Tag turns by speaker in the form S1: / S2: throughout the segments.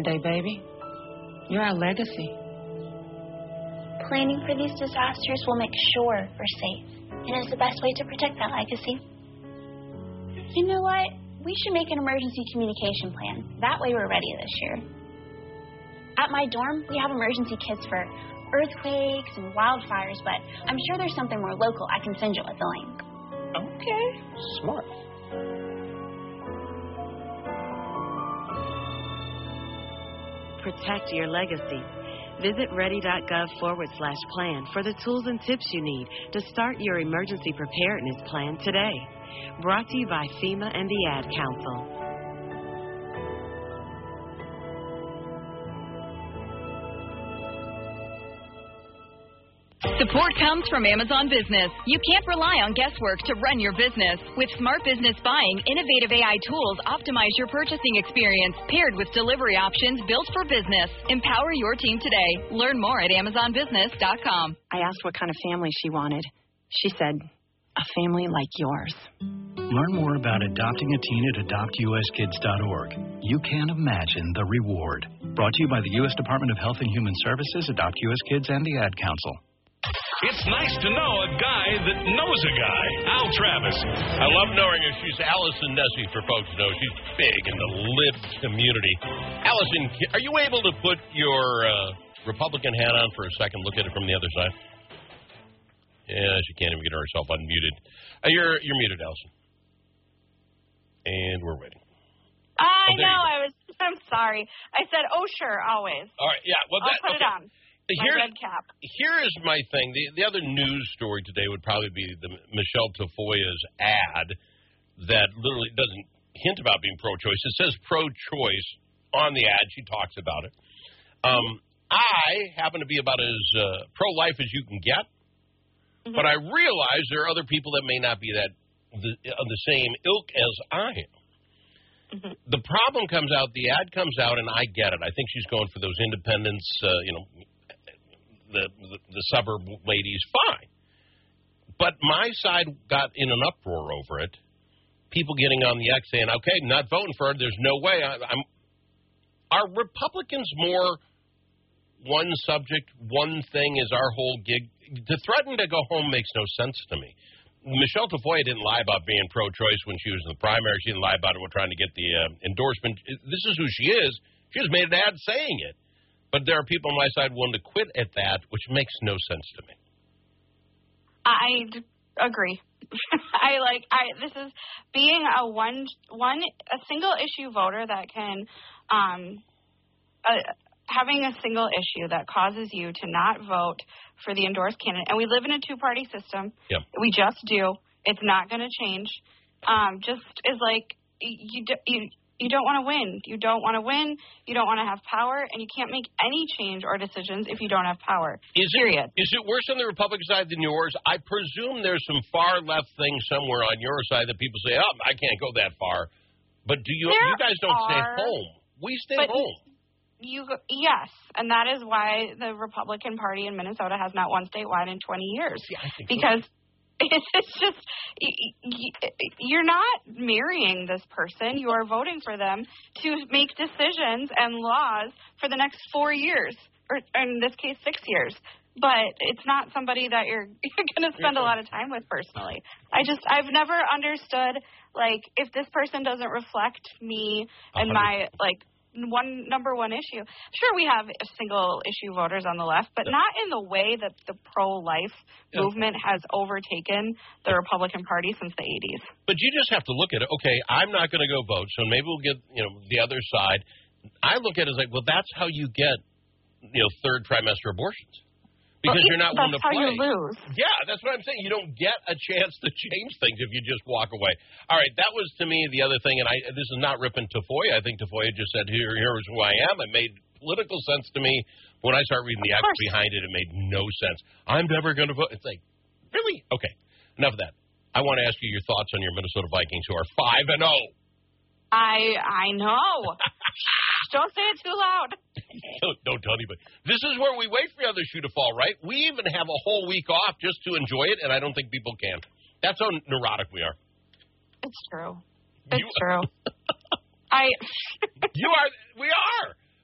S1: Day, baby. You're our legacy.
S2: Planning for these disasters will make sure we're safe, and is the best way to protect that legacy. You know what? We should make an emergency communication plan. That way we're ready this year. At my dorm, we have emergency kits for earthquakes and wildfires, but I'm sure there's something more local I can send you with the link.
S3: Okay. Smart.
S4: Protect your legacy. Visit ready.gov/plan for the tools and tips you need to start your emergency preparedness plan today. Brought to you by FEMA and the Ad Council.
S5: Support comes from Amazon Business. You can't rely on guesswork to run your business. With Smart Business Buying, innovative AI tools optimize your purchasing experience, paired with delivery options built for business. Empower your team today. Learn more at AmazonBusiness.com.
S6: I asked what kind of family she wanted. She said, a family like yours.
S7: Learn more about adopting a teen at adoptuskids.org. You can't imagine the reward. Brought to you by the U.S. Department of Health and Human Services, Adopt U.S. Kids, and the Ad Council.
S8: It's nice to know a guy that knows a guy. Al Travis. I love knowing her. She's Allison Nessie, for folks who know. She's big in the lib community. Allison, are you able to put your Republican hat on for a second? Look at it from the other side. Yeah, she can't even get herself unmuted. You're muted, Allison. And we're waiting.
S9: I know. I'm sorry. I said, oh, sure, always.
S8: All right, yeah. Well,
S9: I'll put it on. Red cap.
S8: Here's my thing. The other news story today would probably be the Michelle Tafoya's ad that literally doesn't hint about being pro-choice. It says pro-choice on the ad. She talks about it. I happen to be about as pro-life as you can get, but I realize there are other people that may not be of the same ilk as I am. The problem comes out, the ad comes out, and I get it. I think she's going for those independents, the suburb ladies, fine. But my side got in an uproar over it. People getting on the X saying, okay, not voting for her. There's no way. Are Republicans more one subject, one thing is our whole gig? To threaten to go home makes no sense to me. Michelle Tafoya didn't lie about being pro-choice when she was in the primary. She didn't lie about it when trying to get the endorsement. This is who she is. She just made an ad saying it. But there are people on my side willing to quit at that, which makes no sense to me.
S9: I agree. This is being a single issue voter that can, having a single issue that causes you to not vote for the endorsed candidate. And we live in a two-party system.
S8: Yep.
S9: We just do. It's not going to change. Just is like you don't want to win. You don't want to win. You don't want to have power, and you can't make any change or decisions if you don't have power. Period.
S8: Is it worse on the Republican side than yours? I presume there's some far left thing somewhere on your side that people say, "Oh, I can't go that far." But you guys don't stay home. We stay home.
S9: Yes, and that is why the Republican Party in Minnesota has not won statewide in 20 years. Because it's just, you're not marrying this person. You are voting for them to make decisions and laws for the next 4 years, or in this case, 6 years. But it's not somebody that you're going to spend a lot of time with personally. I've never understood, if this person doesn't reflect me and my, number one issue. Sure, we have single issue voters on the left, but not in the way that the pro-life movement has overtaken the Republican Party since the 80s.
S8: But you just have to look at it. Okay, I'm not going to go vote, so maybe we'll get the other side. I look at it as that's how you get third trimester abortions. Because you're not willing to play.
S9: That's how you lose.
S8: Yeah, that's what I'm saying. You don't get a chance to change things if you just walk away. All right, that was, to me, the other thing, and this is not ripping Tafoya. I think Tafoya just said, here is who I am. It made political sense to me. When I start reading the act behind it, it made no sense. I'm never going to vote. It's like, really? Okay, enough of that. I want to ask you your thoughts on your Minnesota Vikings, who are 5-0.
S9: I know. Don't say it too loud.
S8: Don't tell anybody. This is where we wait for the other shoe to fall, right? We even have a whole week off just to enjoy it, and I don't think people can. That's how neurotic we are.
S9: It's true. It's true.
S8: We are.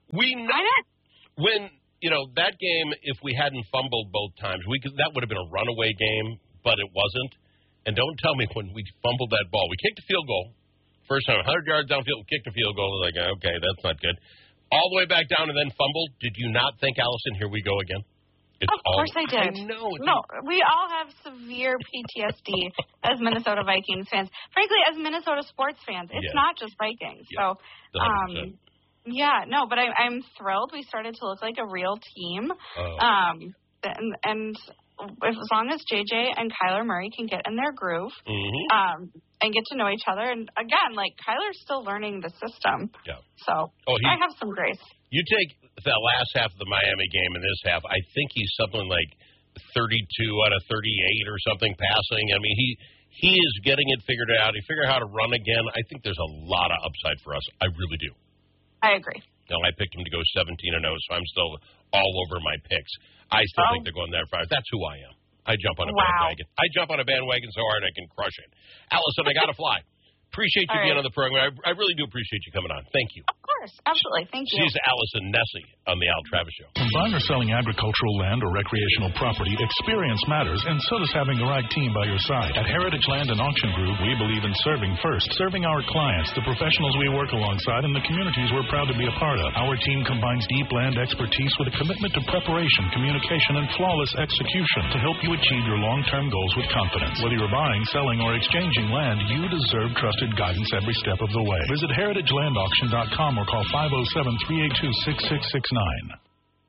S8: We know when, that game, if we hadn't fumbled both times, that would have been a runaway game, but it wasn't. And don't tell me when we fumbled that ball. We kicked a field goal. First time, 100 yards downfield, we kicked a field goal. Like, okay, that's not good. All the way back down and then fumbled. Did you not think, Allison, here we go again?
S9: Of course I did.
S8: I know.
S9: No, we all have severe PTSD as Minnesota Vikings fans. Frankly, as Minnesota sports fans, it's not just Vikings.
S8: Yeah.
S9: So, but I'm thrilled. We started to look like a real team. And as long as JJ and Kyler Murray can get in their groove and get to know each other, and again, Kyler's still learning the system.
S8: Yeah.
S9: So I have some grace.
S8: You take the last half of the Miami game and this half, I think he's something like 32 out of 38 or something passing. I mean, he is getting it figured out. He figured out how to run again. I think there's a lot of upside for us. I really do.
S9: I agree.
S8: I picked him to go 17-0, so I'm still all over my picks. I still think they're going that far. That's who I am. I jump on a bandwagon. I jump on a bandwagon so hard I can crush it. Allison, I got to fly. Appreciate you being on the program. I really do appreciate you coming on. Thank you.
S9: Of course. Absolutely. Thank you.
S8: She's Allison Nessie on the Al Travis Show.
S10: When buying or selling agricultural land or recreational property, experience matters, and so does having the right team by your side. At Heritage Land and Auction Group, we believe in serving first, serving our clients, the professionals we work alongside, and the communities we're proud to be a part of. Our team combines deep land expertise with a commitment to preparation, communication, and flawless execution to help you achieve your long-term goals with confidence. Whether you're buying, selling, or exchanging land, you deserve trusted guidance every step of the way. Visit heritagelandauction.com or call 507-382-6669.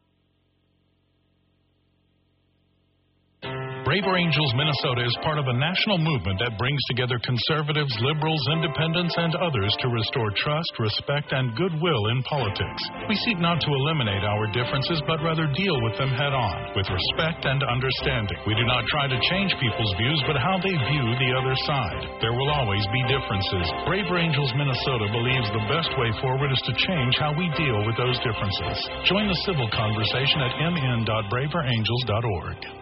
S10: Braver Angels Minnesota is part of a national movement that brings together conservatives, liberals, independents, and others to restore trust, respect, and goodwill in politics. We seek not to eliminate our differences, but rather deal with them head-on, with respect and understanding. We do not try to change people's views, but how they view the other side. There will always be differences. Braver Angels Minnesota believes the best way forward is to change how we deal with those differences. Join the civil conversation at mn.braverangels.org.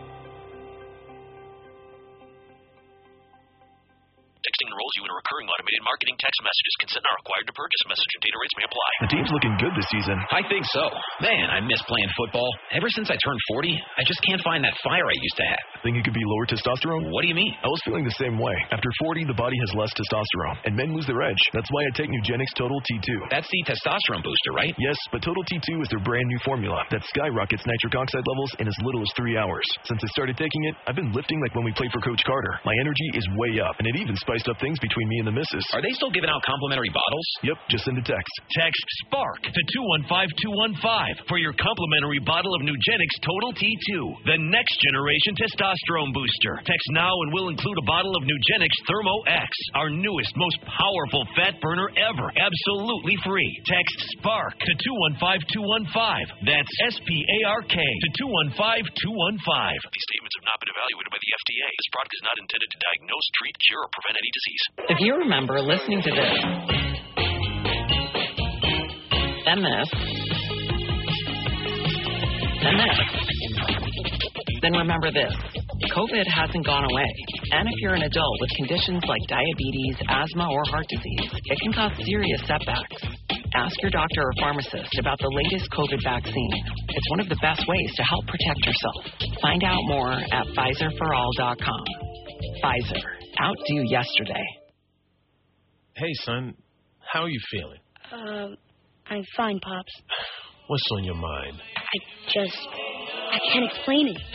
S11: Texting enrolls you in a recurring automated marketing text messages. Consent not required to purchase. Message and data rates may apply.
S12: The team's looking good this season.
S13: I think so. Man, I miss playing football. Ever since I turned 40, I just can't find that fire I used to have.
S12: Think it could be lower testosterone?
S13: What do you mean?
S12: I was feeling the same way. After 40, the body has less testosterone, and men lose their edge. That's why I take Nugenix Total T2.
S13: That's the testosterone booster, right?
S12: Yes, but Total T2 is their brand new formula that skyrockets nitric oxide levels in as little as 3 hours. Since I started taking it, I've been lifting like when we played for Coach Carter. My energy is way up, and it even spiced up things between me and the missus.
S13: Are they still giving out complimentary bottles?
S12: Yep, just send a text.
S11: Text SPARK to 215-215 for your complimentary bottle of Nugenix Total T2, the next generation testosterone booster. Text now and we'll include a bottle of Nugenix Thermo X, our newest, most powerful fat burner ever. Absolutely free. Text SPARK to 215-215. That's SPARK to 215-215. These statements have not been evaluated by the FDA. This product is not intended to diagnose, treat, cure, or prevent any disease.
S1: If you remember listening to this and this and this, then remember this. COVID hasn't gone away. And if you're an adult with conditions like diabetes, asthma, or heart disease, it can cause serious setbacks. Ask your doctor or pharmacist about the latest COVID vaccine. It's one of the best ways to help protect yourself. Find out more at PfizerForAll.com. Pfizer. Outdo yesterday.
S3: Hey, son. How are you feeling?
S14: I'm fine, Pops.
S3: What's on your mind?
S14: I can't explain it.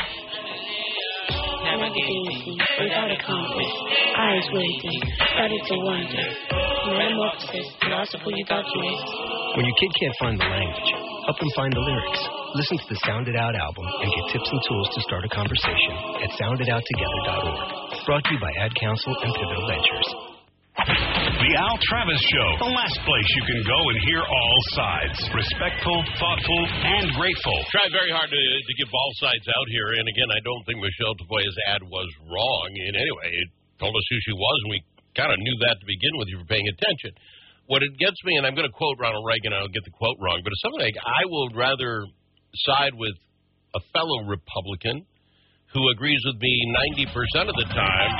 S14: Navigating without a compass, eyes waiting, started to wonder. Metamorphosis, philosophical evacuates.
S15: When your kid can't find the language, help them find the lyrics. Listen to the Sound It Out album and get tips and tools to start a conversation at sounditouttogether.org. Brought to you by Ad Council and Pivotal Ventures.
S16: The Al Travis Show, the last place you can go and hear all sides. Respectful, thoughtful, and grateful.
S8: Tried very hard to give all sides out here, and again, I don't think Michelle Tafoya's ad was wrong in any way. It told us who she was, and we kind of knew that to begin with if you were paying attention. What it gets me, and I'm going to quote Ronald Reagan, I'll get the quote wrong, but it's something like, I would rather side with a fellow Republican who agrees with me 90% of the time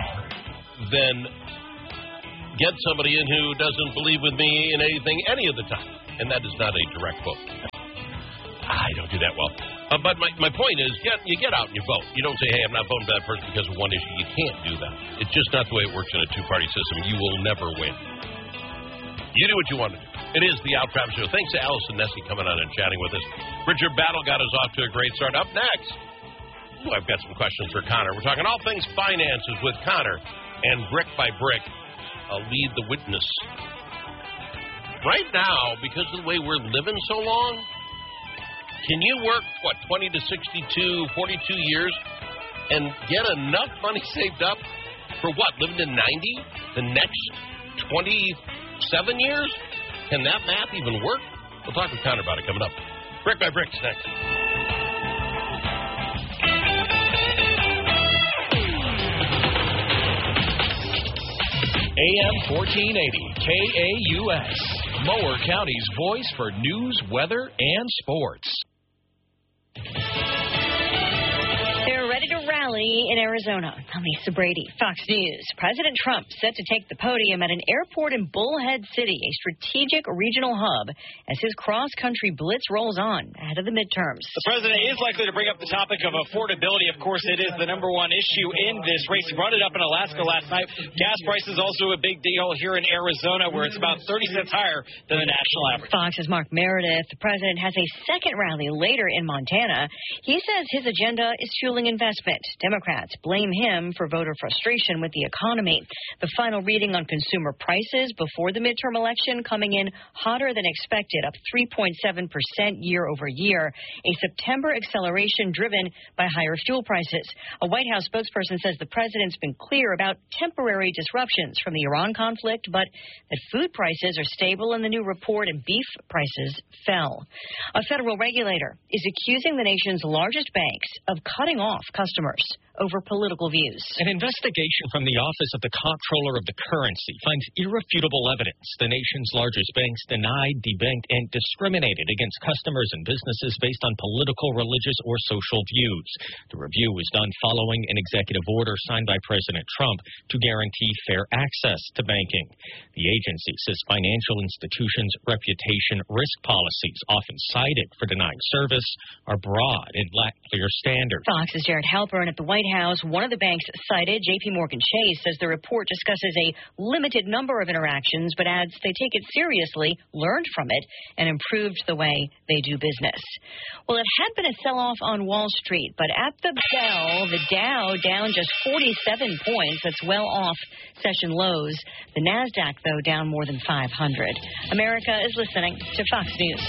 S8: than get somebody in who doesn't believe with me in anything any of the time. And that is not a direct quote. I don't do that well. But my point is, you get out and you vote. You don't say, hey, I'm not voting for that person because of one issue. You can't do that. It's just not the way it works in a two-party system. You will never win. You do what you want to do. It is the Al Travis Show. Thanks to Allison Nessie coming on and chatting with us. Richard Battle got us off to a great start. Up next, I've got some questions for Connor. We're talking all things finances with Connor and Brick by Brick. I'll lead the witness. Right now, because of the way we're living so long, can you work, 20 to 62, 42 years and get enough money saved up for what, living to 90? The next 27 years? Can that math even work? We'll talk with Connor about it coming up. Brick by Brick's next.
S17: AM 1480, KAUS, Mower County's voice for news, weather, and sports.
S18: They're ready to rally in Arizona. I'm Lisa Brady, Fox News. President Trump set to take the podium at an airport in Bullhead City, a strategic regional hub, as his cross-country blitz rolls on ahead of the midterms.
S19: The president is likely to bring up the topic of affordability. Of course, it is the number one issue in this race. He brought it up in Alaska last night. Gas prices also a big deal here in Arizona, where it's about 30 cents higher than the national average.
S18: Fox's Mark Meredith. The president has a second rally later in Montana. He says his agenda is fueling investment. Democrats blame him for voter frustration with the economy. The final reading on consumer prices before the midterm election coming in hotter than expected, up 3.7% year over year. A September acceleration driven by higher fuel prices. A White House spokesperson says the president's been clear about temporary disruptions from the Iran conflict, but that food prices are stable in the new report and beef prices fell. A federal regulator is accusing the nation's largest banks of cutting off customers over political views.
S20: An investigation from the Office of the Comptroller of the Currency finds irrefutable evidence the nation's largest banks denied, debanked, and discriminated against customers and businesses based on political, religious, or social views. The review was done following an executive order signed by President Trump to guarantee fair access to banking. The agency says financial institutions' reputation risk policies, often cited for denying service, are broad and lack clear standards.
S18: Fox's Jared Halpern at the White House. One of the banks cited, J.P. Morgan Chase, says the report discusses a limited number of interactions, but adds they take it seriously, learned from it, and improved the way they do business. Well, it had been a sell-off on Wall Street, but at the bell, the Dow down just 47 points. That's well off session lows. The NASDAQ, though, down more than 500. America is listening to Fox News.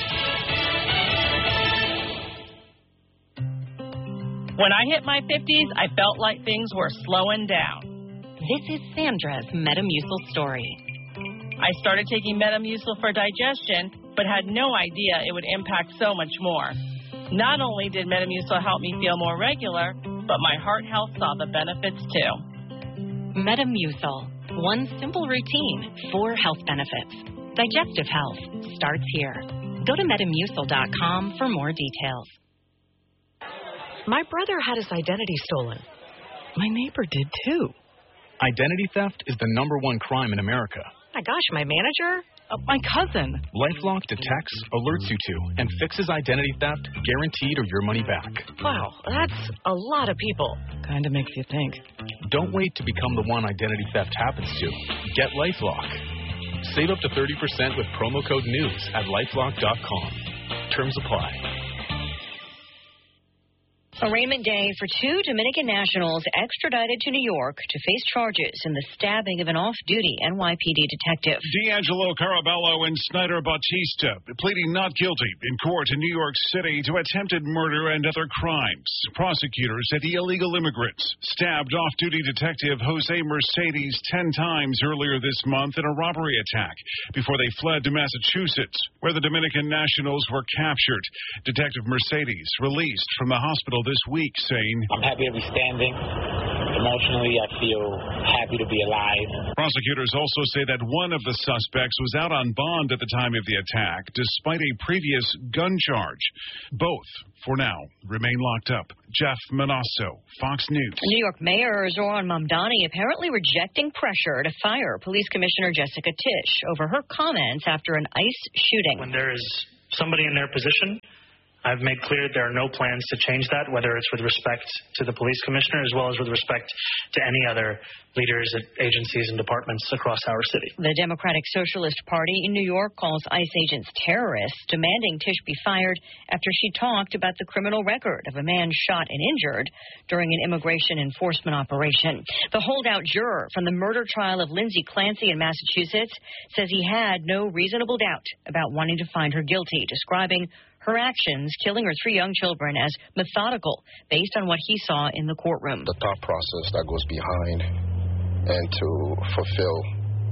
S21: When I hit my 50s, I felt like things were slowing down.
S5: This is Sandra's Metamucil story.
S21: I started taking Metamucil for digestion, but had no idea it would impact so much more. Not only did Metamucil help me feel more regular, but my heart health saw the benefits too.
S5: Metamucil. One simple routine, 4 health benefits. Digestive health starts here. Go to Metamucil.com for more details.
S22: My brother had his identity stolen. My neighbor did too.
S23: Identity theft is the #1 crime in America.
S22: My gosh, my manager? My cousin.
S23: LifeLock detects, alerts you to, and fixes identity theft, guaranteed or your money back.
S22: Wow, that's a lot of people.
S21: Kind of makes you think.
S23: Don't wait to become the one identity theft happens to. Get LifeLock. Save up to 30% with promo code NEWS at LifeLock.com. Terms apply.
S18: Arraignment day for 2 Dominican nationals extradited to New York to face charges in the stabbing of an off-duty NYPD detective.
S24: D'Angelo Carabello and Snyder Bautista pleading not guilty in court in New York City to attempted murder and other crimes. Prosecutors said the illegal immigrants stabbed off-duty detective Jose Mercedes 10 times earlier this month in a robbery attack before they fled to Massachusetts, where the Dominican nationals were captured. Detective Mercedes released from the hospital this week, saying,
S2: I'm happy to be standing. Emotionally, I feel happy to be alive.
S24: Prosecutors also say that one of the suspects was out on bond at the time of the attack, despite a previous gun charge. Both, for now, remain locked up. Jeff Manasso, Fox News.
S18: New York Mayor Zohran Mamdani apparently rejecting pressure to fire Police Commissioner Jessica Tisch over her comments after an ICE shooting.
S4: When there is somebody in their position, I've made clear there are no plans to change that, whether it's with respect to the police commissioner as well as with respect to any other leaders at agencies and departments across our city.
S18: The Democratic Socialist Party in New York calls ICE agents terrorists, demanding Tisch be fired after she talked about the criminal record of a man shot and injured during an immigration enforcement operation. The holdout juror from the murder trial of Lindsay Clancy in Massachusetts says he had no reasonable doubt about wanting to find her guilty, describing her actions, killing her 3 young children, as methodical, based on what he saw in the courtroom.
S6: The thought process that goes behind and to fulfill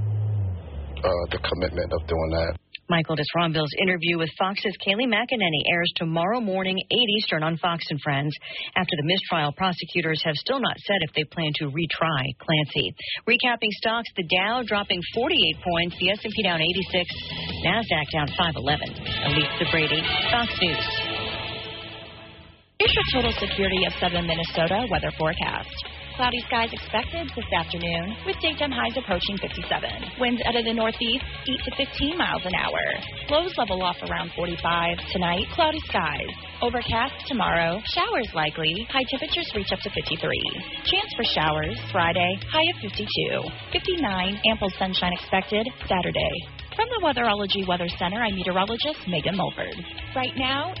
S6: the commitment of doing that.
S18: Michael Disronville's interview with Fox's Kayleigh McEnany airs tomorrow morning, 8 Eastern on Fox & Friends. After the mistrial, prosecutors have still not said if they plan to retry Clancy. Recapping stocks, the Dow dropping 48 points, the S&P down 86, NASDAQ down 511. Elise Brady, Fox News.
S7: Here's your total security of southern Minnesota weather forecast. Cloudy skies expected this afternoon, with daytime highs approaching 57. Winds out of the northeast, 8 to 15 miles an hour. Lows level off around 45. Tonight, cloudy skies. Overcast tomorrow, showers likely. High temperatures reach up to 53. Chance for showers Friday, high of 52. 59, ample sunshine expected Saturday. From the Weatherology Weather Center, I'm meteorologist Megan Mulford. Right now,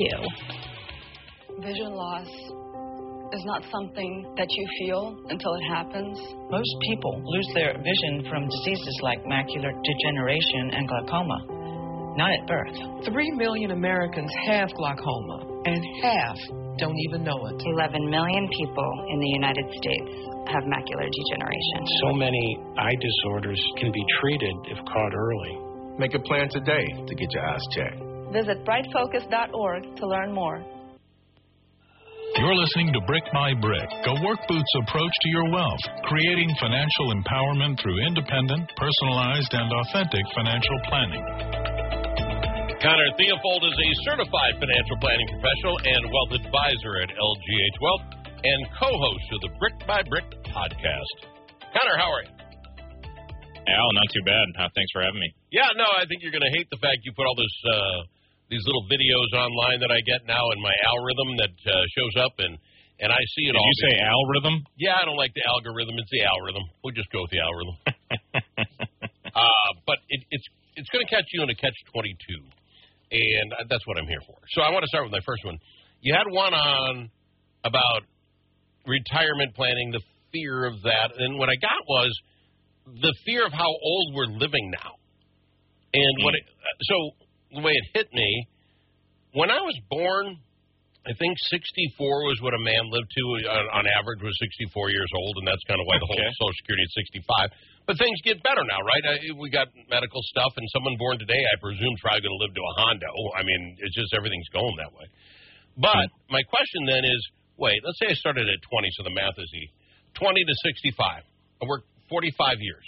S7: 52.
S25: Vision loss is not something that you feel until it happens.
S26: Most people lose their vision from diseases like macular degeneration and glaucoma, not at birth.
S27: 3 million Americans have glaucoma, and half don't even know it.
S28: 11 million people in the United States have macular degeneration.
S29: So many eye disorders can be treated if caught early.
S30: Make a plan today to get your eyes checked.
S25: Visit brightfocus.org to learn more.
S10: You're listening to Brick by Brick, a work boots approach to your wealth, creating financial empowerment through independent, personalized, and authentic financial planning.
S8: Connor Theofold is a certified financial planning professional and wealth advisor at LGH Wealth and co-host of the Brick by Brick podcast. Connor, how are you?
S31: Al, not too bad. Thanks for having me.
S8: Yeah, no, I think you're going to hate the fact you put all this these little videos online that I get now in my algorithm that shows up, and I see it all.
S31: Did you say algorithm?
S8: Yeah, I don't like the algorithm. It's the algorithm. We'll just go with the algorithm. But it's going to catch you in a catch-22, and that's what I'm here for. So I want to start with my first one. You had one on about retirement planning, the fear of that, and what I got was the fear of how old we're living now. And so the way it hit me, when I was born, I think 64 was what a man lived to on average, was 64 years old, and that's kind of why the whole Social Security is 65. But things get better now, right? We got medical stuff, and someone born today, I presume, is probably going to live to a Hondo. I mean, it's just everything's going that way. But my question then is, wait, let's say I started at 20, so the math is easy. 20 to 65. I worked 45 years.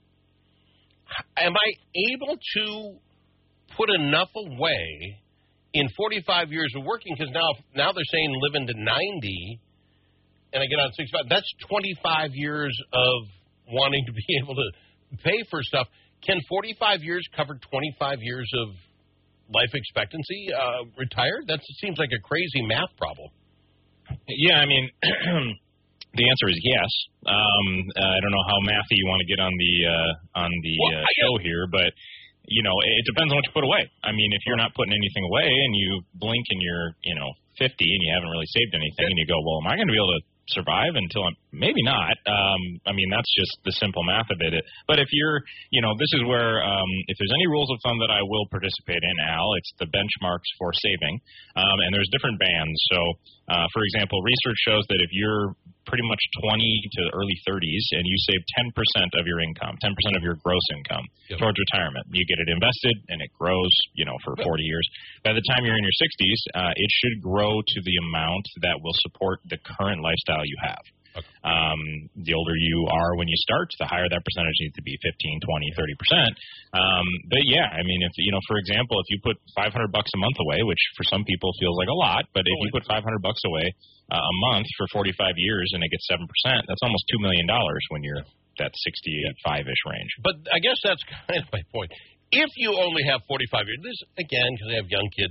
S8: Am I able to put enough away in 45 years of working? Because now they're saying living to 90, and I get on 65. That's 25 years of wanting to be able to pay for stuff. Can 45 years cover 25 years of life expectancy retired? That seems like a crazy math problem.
S31: Yeah, I mean, the answer is yes. I don't know how mathy you want to get on the show here, but you know, it depends on what you put away. I mean, if you're not putting anything away and you blink and you're 50 and you haven't really saved anything, and you go, well, am I going to be able to survive until I'm Maybe not. I mean, that's just the simple math of it. But if you're, this is where if there's any rules of thumb that I will participate in, Al, it's the benchmarks for saving. And there's different bands. So, for example, research shows that if you're pretty much 20 to early 30s and you save 10% of your income, 10% of your gross income towards retirement, you get it invested and it grows, for 40 years. By the time you're in your 60s, it should grow to the amount that will support the current lifestyle you have. The older you are when you start, the higher that percentage needs to be, 15, 20, 30%. But yeah, I mean, if for example, if you put $500 a month away, which for some people feels like a lot, but if you put $500 away a month for 45 years and it gets 7%, that's almost $2 million when you're that 65-ish range.
S8: But I guess that's kind of my point. If you only have 45 years, this again because I have young kids.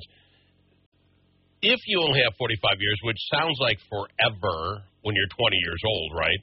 S8: If you only have 45 years, which sounds like forever when you're 20 years old, right?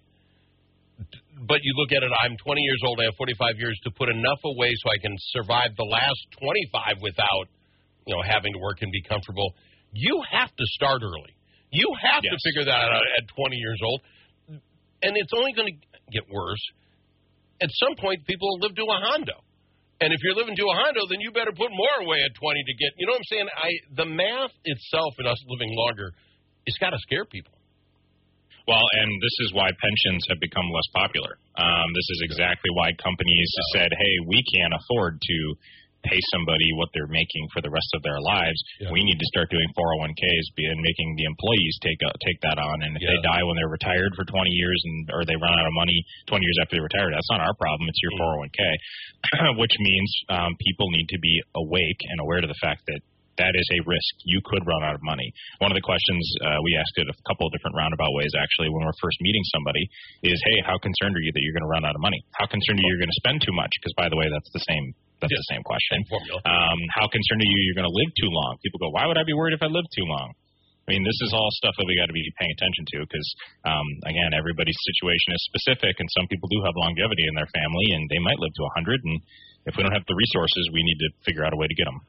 S8: But you look at it, I'm 20 years old, I have 45 years to put enough away so I can survive the last 25 without, having to work and be comfortable. You have to start early. You have to figure that out at 20 years old. And it's only going to get worse. At some point, people will live to a Hondo. And if you're living to a Hondo, then you better put more away at 20 to get, you know what I'm saying? The math itself in us living longer, it's got to scare people.
S31: Well, and this is why pensions have become less popular. This is exactly why companies said, hey, we can't afford to pay somebody what they're making for the rest of their lives. Yeah. We need to start doing 401ks and making the employees take that on. And if they die when they're retired for 20 years or they run out of money 20 years after they retire, that's not our problem. It's your 401k, which means people need to be awake and aware to the fact that that is a risk. You could run out of money. One of the questions we asked it a couple of different roundabout ways, actually, when we're first meeting somebody is, hey, how concerned are you that you're going to run out of money? How concerned are you you're going to spend too much? Because, by the way, that's the same question. How concerned are you you're going to live too long? People go, why would I be worried if I live too long? I mean, this is all stuff that we got to be paying attention to because, again, everybody's situation is specific, and some people do have longevity in their family, and they might live to 100, and if we don't have the resources, we need to figure out a way to get them.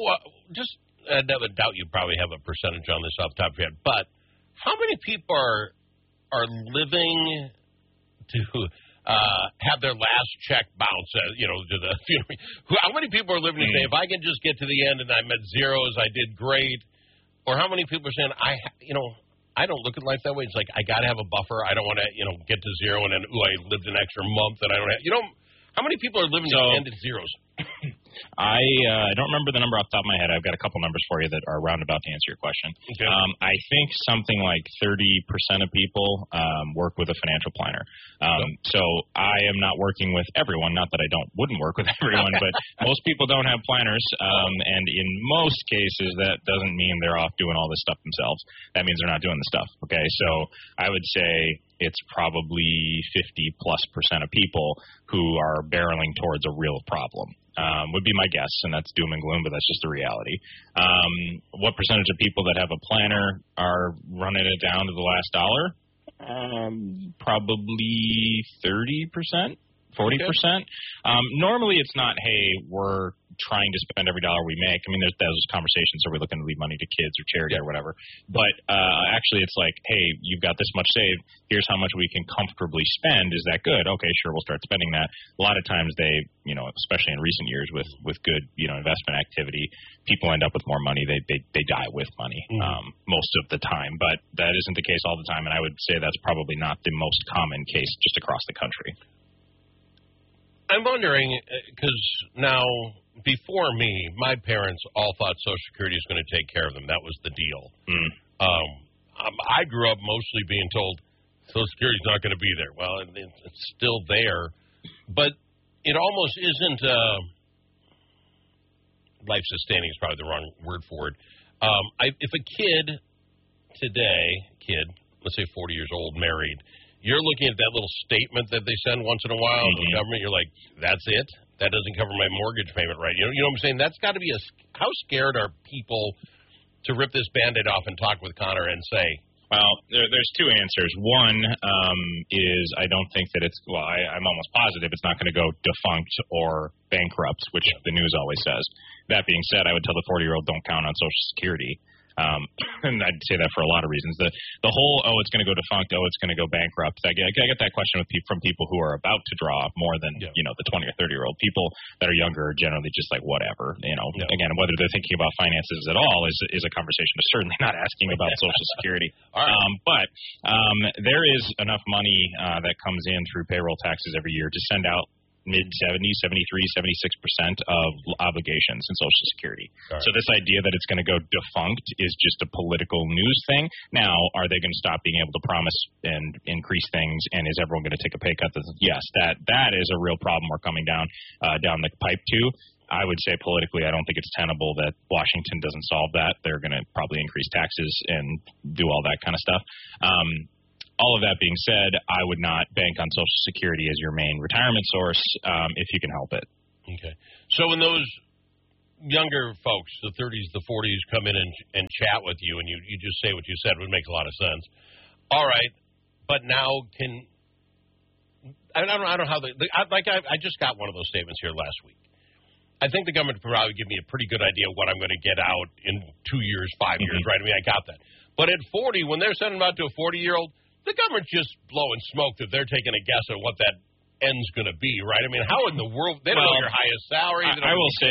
S8: I never doubt you probably have a percentage on this off the top of your head, but how many people are living to have their last check bounce, to the funeral? How many people are living to say, if I can just get to the end and I'm at zeros, I did great? Or how many people are saying, I don't look at life that way. It's like, I got to have a buffer. I don't want to, get to zero and then, I lived an extra month that I don't have. How many people are living to end at zeros?
S31: I don't remember the number off the top of my head. I've got a couple numbers for you that are roundabout to answer your question. Okay. I think something like 30% of people work with a financial planner. So I am not working with everyone. Not that I wouldn't work with everyone, but most people don't have planners. And in most cases, that doesn't mean they're off doing all this stuff themselves. That means they're not doing the stuff. Okay, so I would say it's probably 50+% of people who are barreling towards a real problem. Would be my guess, and that's doom and gloom, but that's just the reality. What percentage of people that have a planner are running it down to the last dollar? Probably 30%, 40%. Okay. Normally it's not, hey, we're trying to spend every dollar we make. I mean, there's those conversations, are we looking to leave money to kids or charity or whatever? But actually it's like, hey, you've got this much saved. Here's how much we can comfortably spend. Is that good? Okay, sure, we'll start spending that. A lot of times they, especially in recent years with good, investment activity, people end up with more money. They die with money most of the time. But that isn't the case all the time, and I would say that's probably not the most common case just across the country.
S8: I'm wondering, because now, before me, my parents all thought Social Security was going to take care of them. That was the deal. I grew up mostly being told Social Security's not going to be there. Well, it's still there, but it almost isn't life-sustaining is probably the wrong word for it. If a kid today, let's say 40 years old, married, you're looking at that little statement that they send once in a while to the government. You're like, that's it? That doesn't cover my mortgage payment, right? You know what I'm saying? That's got to be how scared are people to rip this Band-Aid off and talk with Connor and say?
S31: Well, there's two answers. One is I don't think that I'm almost positive it's not going to go defunct or bankrupt, which the news always says. That being said, I would tell the 40-year-old don't count on Social Security. And I'd say that for a lot of reasons. The whole, it's going to go defunct, it's going to go bankrupt. I get that question from people who are about to draw more than, the 20 or 30-year-old. People that are younger are generally just like, whatever. Again, whether they're thinking about finances at all is a conversation. They're certainly not asking about Social Security. But there is enough money that comes in through payroll taxes every year to send out mid-70s, 73, 76% of obligations in Social Security. Right. So this idea that it's going to go defunct is just a political news thing. Now, are they going to stop being able to promise and increase things, and is everyone going to take a pay cut? Yes, that is a real problem we're coming down the pipe to. I would say politically, I don't think it's tenable that Washington doesn't solve that. They're going to probably increase taxes and do all that kind of stuff. All of that being said, I would not bank on Social Security as your main retirement source if you can help it.
S8: Okay. So when those younger folks, the 30s, the 40s, come in and chat with you, and you just say what you said, which makes a lot of sense. All right, but now I don't know how I just got one of those statements here last week. I think the government will probably give me a pretty good idea of what I'm going to get out in 2 years, 5 years, right? I mean, I got that. But at 40, when they're sending them out to a 40-year-old, the government's just blowing smoke that they're taking a guess at what that end's going to be, right? I mean, how in the world? They don't know your highest salary.
S31: I will say,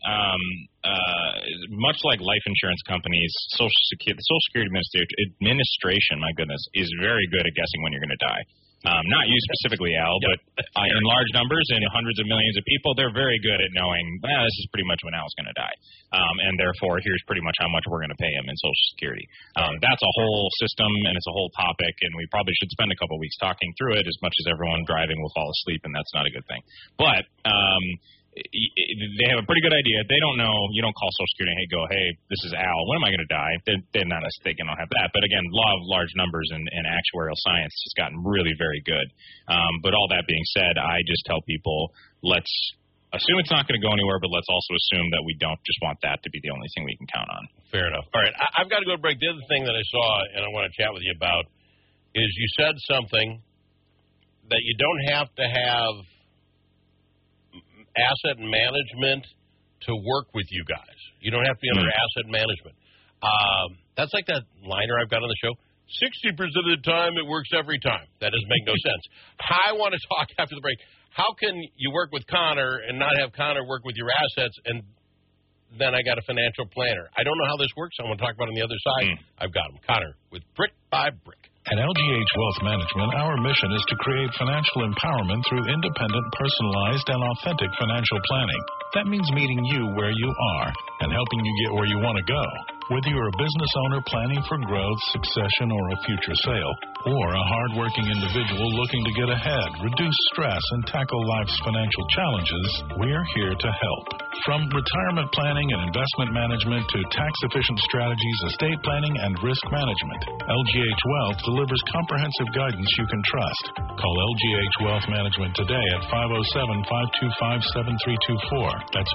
S31: much like life insurance companies, the Social Security Administration, my goodness, is very good at guessing when you're going to die. Not you specifically, Al, but in large numbers and hundreds of millions of people, they're very good at knowing, this is pretty much when Al's going to die. And therefore, here's pretty much how much we're going to pay him in Social Security. That's a whole system, and it's a whole topic, and we probably should spend a couple of weeks talking through it as much as everyone driving will fall asleep, and that's not a good thing. But they have a pretty good idea. They don't know. You don't call Social Security and hey, this is Al. When am I going to die? They're not as they don't have that. But again, law of large numbers and actuarial science has gotten really very good. But all that being said, I just tell people, let's assume it's not going to go anywhere, but let's also assume that we don't just want that to be the only thing we can count on.
S8: Fair enough. All right, I've got to go to break. The other thing that I saw and I want to chat with you about is you said something that you don't have to have asset management to work with you guys. You don't have to be under asset management. That's like that liner I've got on the show. 60% of the time, it works every time. That doesn't make no sense. I want to talk after the break. How can you work with Connor and not have Connor work with your assets, and then I got a financial planner? I don't know how this works. I want to talk about it on the other side. I've got him. Connor with Brick by Brick.
S10: At LGH Wealth Management, our mission is to create financial empowerment through independent, personalized, and authentic financial planning. That means meeting you where you are and helping you get where you want to go. Whether you're a business owner planning for growth, succession, or a future sale, or a hardworking individual looking to get ahead, reduce stress, and tackle life's financial challenges, we're here to help. From retirement planning and investment management to tax-efficient strategies, estate planning, and risk management, LGH Wealth delivers comprehensive guidance you can trust. Call LGH Wealth Management today at 507-525-7324. That's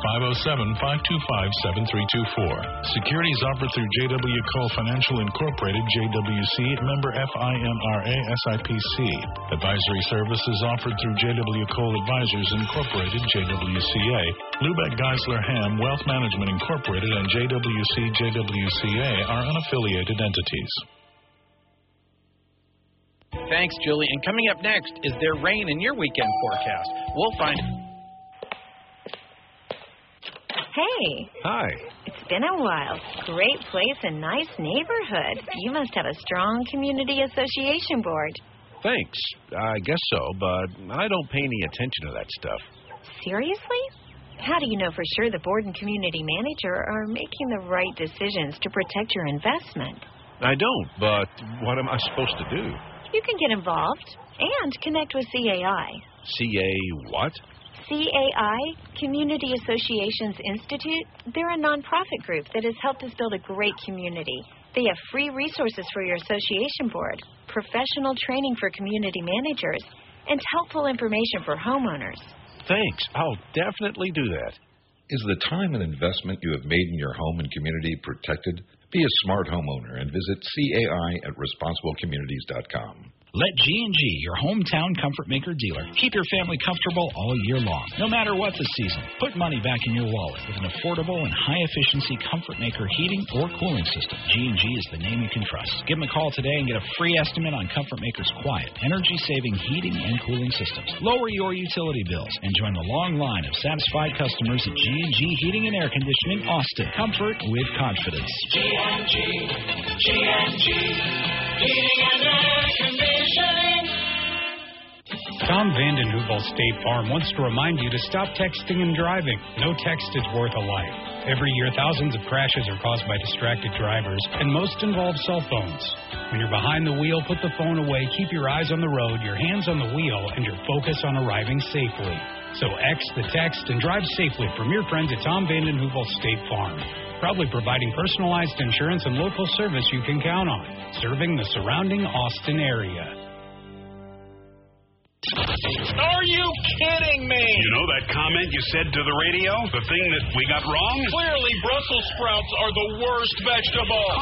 S10: 507-525-7324. Securities offered through J.W. Cole Financial Incorporated, JWC, member FINRA SIPC. Advisory services offered through J.W. Cole Advisors Incorporated, JWCA. Lubeck Geisler Ham Wealth Management Incorporated and JWC JWCA are unaffiliated entities.
S1: Thanks, Julie. And coming up next, is there rain in your weekend forecast? We'll find.
S3: Hey.
S30: Hi.
S3: It's been a while. Great place and nice neighborhood. You must have a strong community association board.
S30: Thanks. I guess so, but I don't pay any attention to that stuff.
S3: Seriously? How do you know for sure the board and community manager are making the right decisions to protect your investment?
S30: I don't, but what am I supposed to do?
S3: You can get involved and connect with CAI.
S30: CA what?
S3: CAI, Community Associations Institute. They're a nonprofit group that has helped us build a great community. They have free resources for your association board, professional training for community managers, and helpful information for homeowners.
S30: Thanks. I'll definitely do that.
S9: Is the time and investment you have made in your home and community protected? Be a smart homeowner and visit CAI at responsiblecommunities.com.
S5: Let G&G, your hometown Comfort Maker dealer, keep your family comfortable all year long, no matter what the season. Put money back in your wallet with an affordable and high-efficiency Comfort Maker heating or cooling system. G&G is the name you can trust. Give them a call today and get a free estimate on Comfort Maker's quiet, energy-saving heating and cooling systems. Lower your utility bills and join the long line of satisfied customers at G&G Heating and Air Conditioning, Austin. Comfort with confidence.
S11: G&G Heating and Air Conditioning.
S12: Tom Vanden Heuvel State Farm wants to remind you to stop texting and driving. No text is worth a life. Every year, thousands of crashes are caused by distracted drivers, and most involve cell phones. When you're behind the wheel, put the phone away, keep your eyes on the road, your hands on the wheel, and your focus on arriving safely. So X the text and drive safely from your friends at Tom Vanden Heuvel State Farm. Proudly providing personalized insurance and local service you can count on. Serving the surrounding Austin area.
S11: Are you kidding me?
S13: You know that comment you said to the radio? The thing that we got wrong?
S11: Clearly, Brussels sprouts are the worst vegetable.